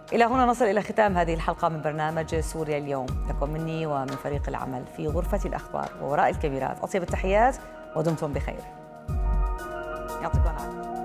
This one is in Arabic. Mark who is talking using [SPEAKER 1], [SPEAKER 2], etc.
[SPEAKER 1] إلى هنا نصل إلى ختام هذه الحلقة من برنامج سوريا اليوم. لكم مني ومن فريق العمل في غرفة الأخبار ووراء الكاميرات أطيب التحيات ودمتم بخير. يعطيكم العافية.